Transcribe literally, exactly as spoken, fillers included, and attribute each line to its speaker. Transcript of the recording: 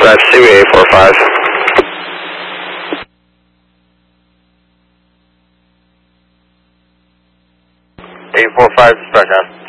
Speaker 1: dispatch, C B eight four five. eight four five, dispatch on.